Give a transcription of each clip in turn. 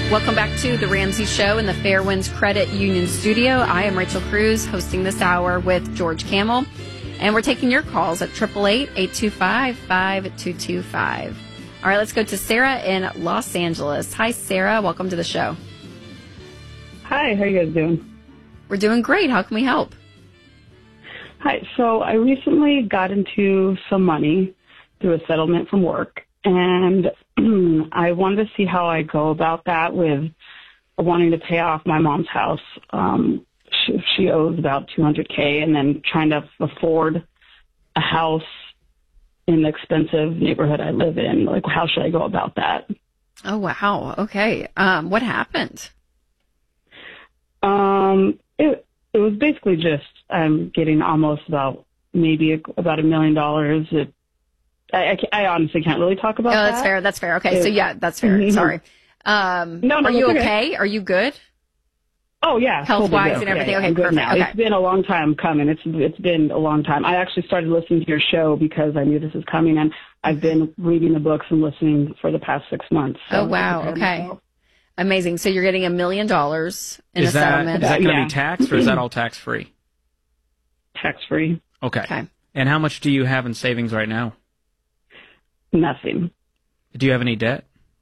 Welcome back to The Ramsey Show in the Fairwinds Credit Union studio. I am Rachel Cruz, hosting this hour with George Camel, and we're taking your calls at 888-825-5225. All right, let's go to Sarah in Los Angeles. Hi, Sarah. Welcome to the show. Hi, how are you guys doing? We're doing great. How can we help? Hi, so I recently got into some money through a settlement from work, and I wanted to see how I go about that with wanting to pay off my mom's house. She owes about $200K, and then trying to afford a house in the expensive neighborhood I live in. Like, how should I go about that? Oh, wow. Okay. What happened? It was basically just I'm getting almost about $1 million. I honestly can't really talk about that. Oh, that's fair. That's fair. Okay. So yeah, that's fair. Mm-hmm. Sorry. No, are you okay? Are you good? Oh yeah. Health-wise totally and everything. Yeah, okay, perfect. Now. Okay. It's been a long time coming. It's been a long time. I actually started listening to your show because I knew this was coming, and I've been reading the books and listening for the past 6 months. So oh wow. Okay. Amazing. So you're getting $1 million in a settlement. Is that going to be taxed, or is that all tax-free? Tax-free. Okay. And how much do you have in savings right now? Nothing. Do you have any debt?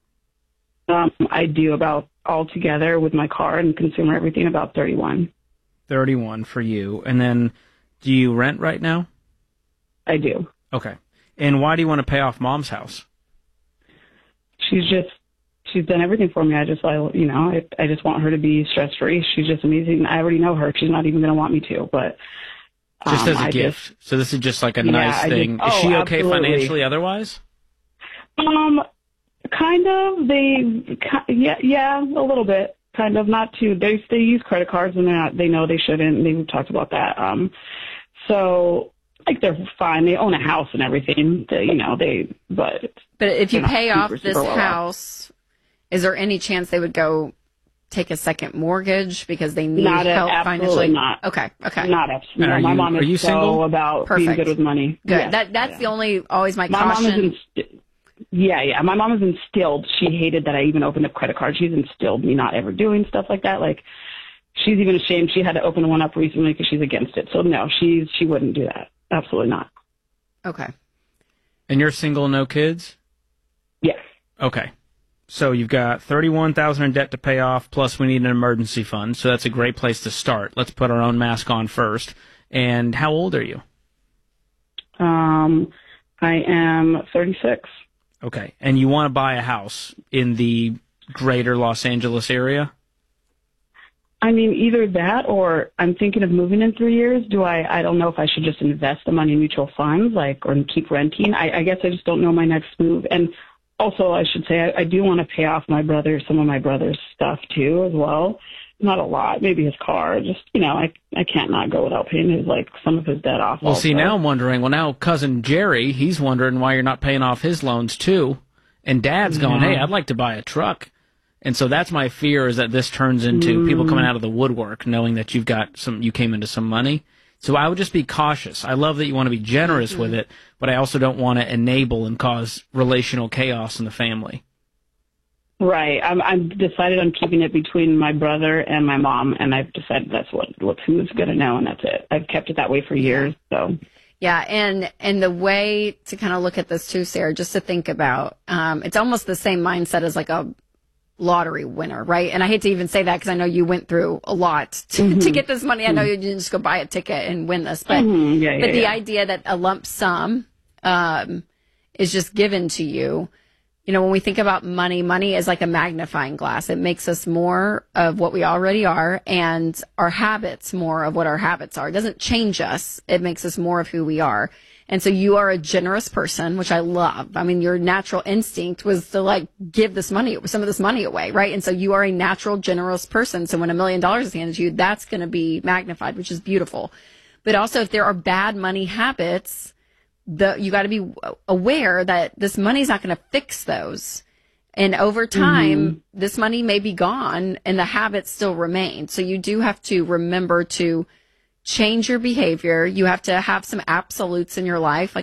I do about altogether with my car and consumer everything about 31. 31 for you. And then do you rent right now? I do. Okay. And why do you want to pay off mom's house? She's done everything for me. I just want her to be stress free. She's just amazing. I already know her. She's not even going to want me to, but just as a gift. So this is just like a nice thing. Is she okay financially otherwise? Kind of. Yeah, a little bit. Kind of, not too. They use credit cards, and they know they shouldn't. They've talked about that. So like they're fine. They own a house and everything. But if you pay off this house, is there any chance they would go take a second mortgage because they need help financially? Not. Okay. Not absolutely. No, my mom is so about being good with money. Good. Yes, that's the only always my caution. Mom is my mom is instilled. She hated that I even opened a credit card. She's instilled me not ever doing stuff like that. Like, she's even ashamed. She had to open one up recently because she's against it. So no, she wouldn't do that. Absolutely not. Okay. And you're single, no kids? Yes. Okay. So you've got $31,000 in debt to pay off, plus we need an emergency fund. So that's a great place to start. Let's put our own mask on first. And how old are you? I am 36. Okay. And you want to buy a house in the greater Los Angeles area? I mean, either that or I'm thinking of moving in 3 years. I don't know if I should just invest the money in mutual funds, or keep renting. I guess I just don't know my next move. And also, I should say, I do want to pay off some of my brother's stuff too, as well. Not a lot, maybe his car. Just, I can't not go without paying some of his debt off. Well, see, now I'm wondering, now cousin Jerry, he's wondering why you're not paying off his loans too. And Dad's going, hey, I'd like to buy a truck. And so that's my fear, is that this turns into people coming out of the woodwork knowing that you came into some money. So I would just be cautious. I love that you want to be generous with it, but I also don't want to enable and cause relational chaos in the family. Right. I'm decided on keeping it between my brother and my mom, and I've decided that's who's going to know, and that's it. I've kept it that way for years. So. Yeah, and the way to kind of look at this too, Sarah, just to think about, it's almost the same mindset as like a lottery winner, right? And I hate to even say that because I know you went through a lot to get this money. I know you didn't just go buy a ticket and win this, but the idea that a lump sum is just given to you. When we think about money is like a magnifying glass. It makes us more of what we already are, and our habits more of what our habits are. It doesn't change us. It makes us more of who we are. And so you are a generous person, which I love. I mean, your natural instinct was to give some of this money away, right? And so you are a natural, generous person. So when $1 million is handed to you, that's going to be magnified, which is beautiful. But also, if there are bad money habits, you got to be aware that this money is not going to fix those. And over time, this money may be gone and the habits still remain. So you do have to remember to change your behavior. You have to have some absolutes in your life.